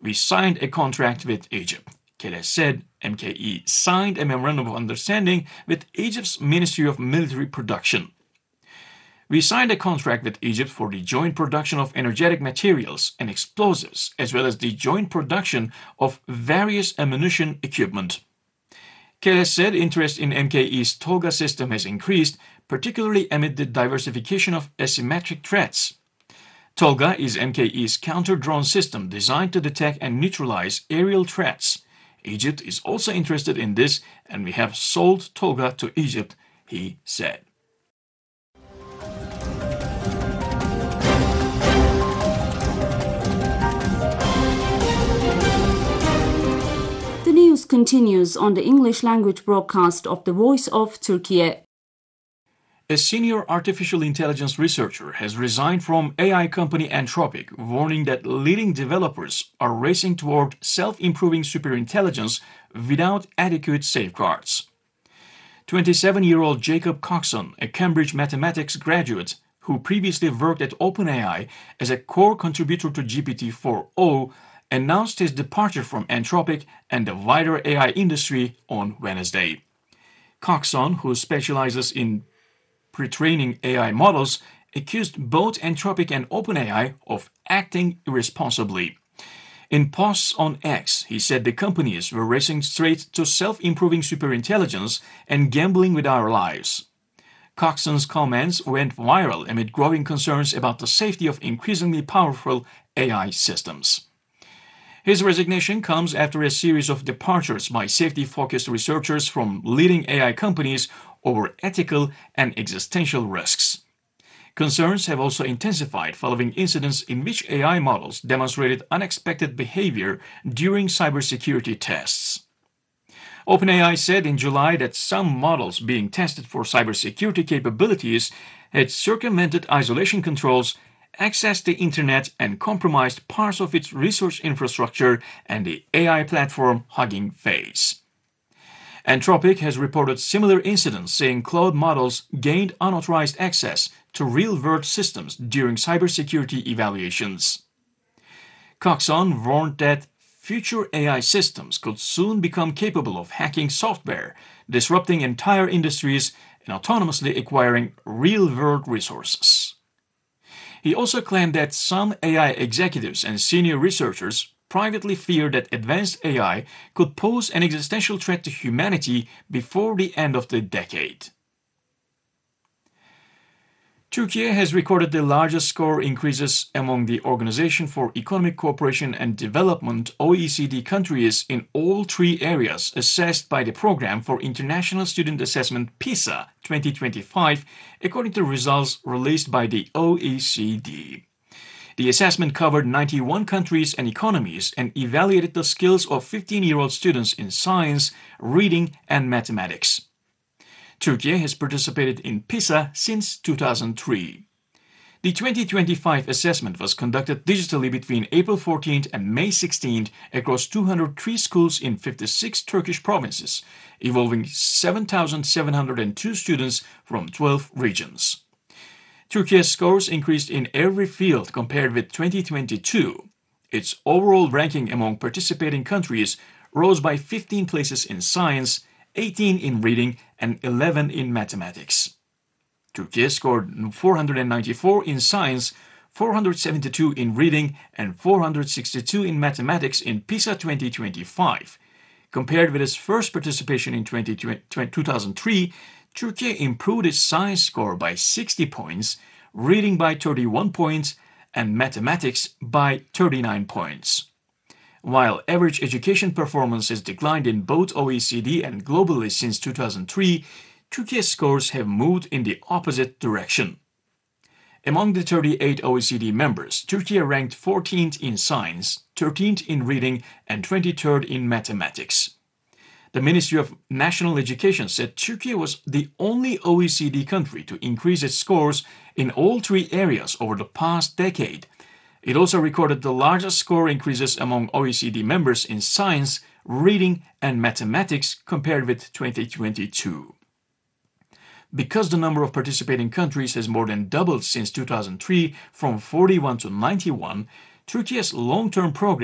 We signed a contract with Egypt. Keles said MKE signed a memorandum of understanding with Egypt's Ministry of Military Production. We signed a contract with Egypt for the joint production of energetic materials and explosives, as well as the joint production of various ammunition equipment. Keles said interest in MKE's Tolga system has increased, particularly amid the diversification of asymmetric threats. Tolga is MKE's counter-drone system designed to detect and neutralize aerial threats. Egypt is also interested in this, and we have sold Tolga to Egypt, he said. The news continues on the English language broadcast of the Voice of Turkey. A senior artificial intelligence researcher has resigned from AI company Anthropic, warning that leading developers are racing toward self-improving superintelligence without adequate safeguards. 27-year-old Jacob Coxon, a Cambridge mathematics graduate who previously worked at OpenAI as a core contributor to GPT-4o, announced his departure from Anthropic and the wider AI industry on Wednesday. Coxon, who specializes in pre-training AI models, accused both Anthropic and OpenAI of acting irresponsibly. In posts on X, he said the companies were racing straight to self-improving superintelligence and gambling with our lives. Coxon's comments went viral amid growing concerns about the safety of increasingly powerful AI systems. His resignation comes after a series of departures by safety-focused researchers from leading AI companies over ethical and existential risks. Concerns have also intensified following incidents in which AI models demonstrated unexpected behavior during cybersecurity tests. OpenAI said in July that some models being tested for cybersecurity capabilities had circumvented isolation controls, accessed the internet, and compromised parts of its research infrastructure and the AI platform Hugging Face. Anthropic has reported similar incidents, saying Claude models gained unauthorized access to real-world systems during cybersecurity evaluations. Coxon warned that future AI systems could soon become capable of hacking software, disrupting entire industries, and autonomously acquiring real-world resources. He also claimed that some AI executives and senior researchers privately fear that advanced AI could pose an existential threat to humanity before the end of the decade. Turkey has recorded the largest score increases among the Organization for Economic Cooperation and Development (OECD) countries in all three areas assessed by the Program for International Student Assessment PISA 2025, according to results released by the OECD. The assessment covered 91 countries and economies and evaluated the skills of 15-year-old students in science, reading, and mathematics. Turkey has participated in PISA since 2003. The 2025 assessment was conducted digitally between April 14th and May 16th across 203 schools in 56 Turkish provinces, involving 7,702 students from 12 regions. Turkey's scores increased in every field compared with 2022. Its overall ranking among participating countries rose by 15 places in science, 18 in reading, and 11 in mathematics. Turkey scored 494 in science, 472 in reading, and 462 in mathematics in PISA 2025. Compared with its first participation in 2003, Turkey improved its science score by 60 points, reading by 31 points, and mathematics by 39 points. While average education performance has declined in both OECD and globally since 2003, Turkey's scores have moved in the opposite direction. Among the 38 OECD members, Turkey ranked 14th in science, 13th in reading, and 23rd in mathematics. The Ministry of National Education said Turkey was the only OECD country to increase its scores in all three areas over the past decade. It also recorded the largest score increases among OECD members in science, reading, and mathematics compared with 2022. Because the number of participating countries has more than doubled since 2003 from 41 to 91, Turkey's long-term progress